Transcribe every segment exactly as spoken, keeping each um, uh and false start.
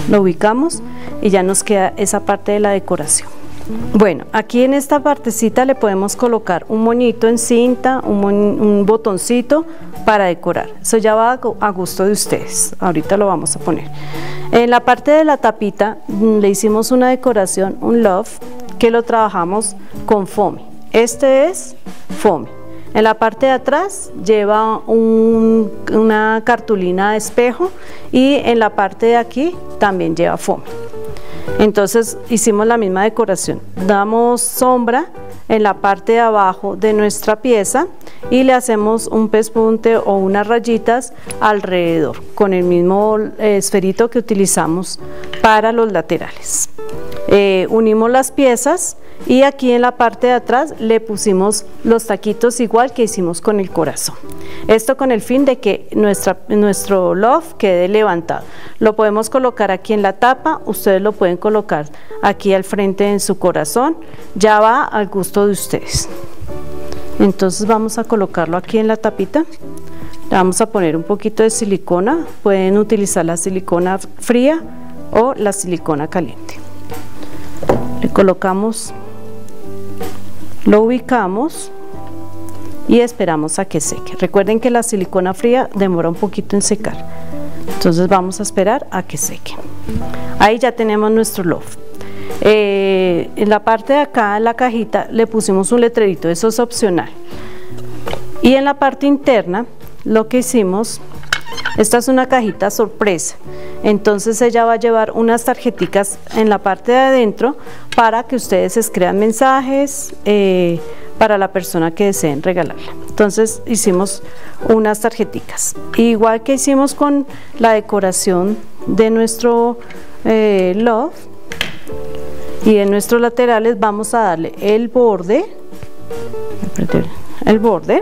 lo ubicamos y ya nos queda esa parte de la decoración. Bueno, aquí en esta partecita le podemos colocar un moñito en cinta, un, mon, un botoncito para decorar. Eso ya va a gusto de ustedes. Ahorita lo vamos a poner. En la parte de la tapita le hicimos una decoración, un love, que lo trabajamos con foamy. Este es foamy. En la parte de atrás lleva un, una cartulina de espejo y en la parte de aquí también lleva foamy. Entonces hicimos la misma decoración, damos sombra en la parte de abajo de nuestra pieza y le hacemos un pespunte o unas rayitas alrededor con el mismo eh, esferito que utilizamos para los laterales. Eh, unimos las piezas y aquí en la parte de atrás le pusimos los taquitos igual que hicimos con el corazón. Esto con el fin de que nuestra, nuestro loft quede levantado. Lo podemos colocar aquí en la tapa, ustedes lo pueden colocar aquí al frente en su corazón, ya va al gusto de ustedes. Entonces vamos a colocarlo aquí en la tapita. Le vamos a poner un poquito de silicona, pueden utilizar la silicona fría o la silicona caliente. Le colocamos, lo ubicamos y esperamos a que seque. Recuerden que la silicona fría demora un poquito en secar, entonces vamos a esperar a que seque. Ahí ya tenemos nuestro loft. Eh, en la parte de acá, en la cajita, le pusimos un letrerito, eso es opcional. Y en la parte interna, lo que hicimos, esta es una cajita sorpresa, entonces ella va a llevar unas tarjeticas en la parte de adentro para que ustedes escriban mensajes eh, para la persona que deseen regalarla. Entonces hicimos unas tarjeticas, igual que hicimos con la decoración de nuestro eh, loft y en nuestros laterales. Vamos a darle el borde, el borde.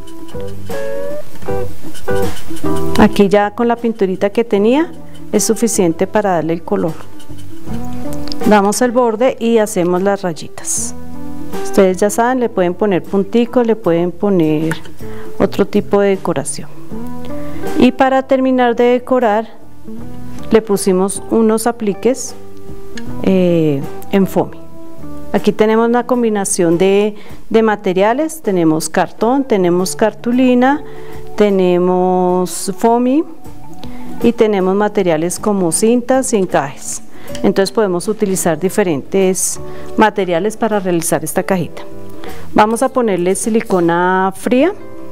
Aquí ya con la pinturita que tenía es suficiente para darle el color. Damos el borde y hacemos las rayitas. Ustedes ya saben, le pueden poner punticos, le pueden poner otro tipo de decoración. Y para terminar de decorar, le pusimos unos apliques eh, en foamy. Aquí tenemos una combinación de, de materiales, tenemos cartón, tenemos cartulina, tenemos foamy y tenemos materiales como cintas y encajes. Entonces podemos utilizar diferentes materiales para realizar esta cajita. Vamos a ponerle silicona fría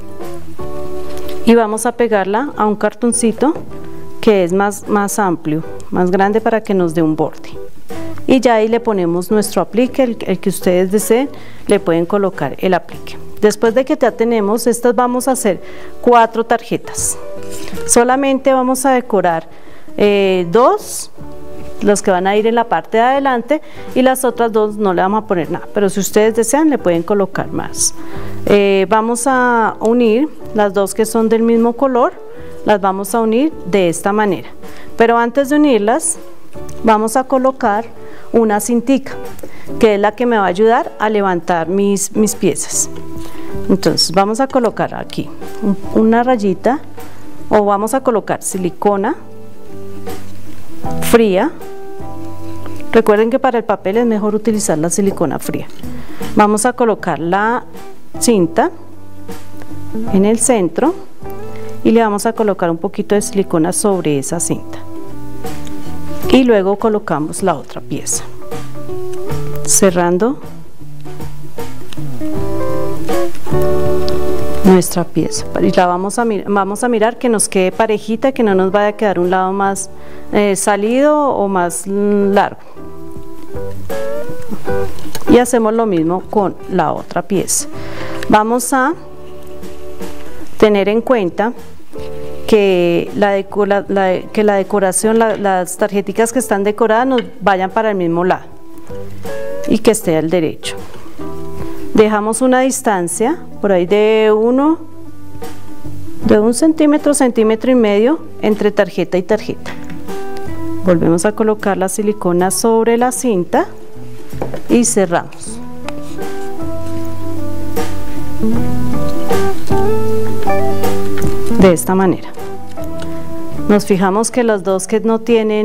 y vamos a pegarla a un cartoncito que es más, más amplio, más grande, para que nos dé un borde. Y ya ahí le ponemos nuestro aplique, el, el que ustedes deseen, le pueden colocar el aplique. Después de que ya tenemos estas, vamos a hacer cuatro tarjetas. Solamente vamos a decorar eh, dos, los que van a ir en la parte de adelante, y las otras dos no le vamos a poner nada, pero si ustedes desean le pueden colocar más. Eh, vamos a unir las dos que son del mismo color, las vamos a unir de esta manera, pero antes de unirlas vamos a colocar una cintica, que es la que me va a ayudar a levantar mis, mis piezas. Entonces vamos a colocar aquí una rayita, o vamos a colocar silicona fría. Recuerden que para el papel es mejor utilizar la silicona fría. Vamos a colocar la cinta en el centro y le vamos a colocar un poquito de silicona sobre esa cinta, y luego colocamos la otra pieza, cerrando nuestra pieza, y la vamos a, vamos a mirar que nos quede parejita, que no nos vaya a quedar un lado más eh, salido o más largo. Y hacemos lo mismo con la otra pieza. Vamos a tener en cuenta que la, deco la, la, que la decoración, la, las tarjeticas que están decoradas nos vayan para el mismo lado y que esté al derecho. Dejamos una distancia por ahí de uno, de un centímetro, centímetro y medio entre tarjeta y tarjeta. Volvemos a colocar la silicona sobre la cinta y cerramos. De esta manera. Nos fijamos que los dos que no tienen